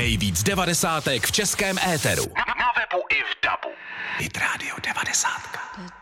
Nejvíc devadesátek v českém éteru. Na webu i v DABu. Hit Radio 90.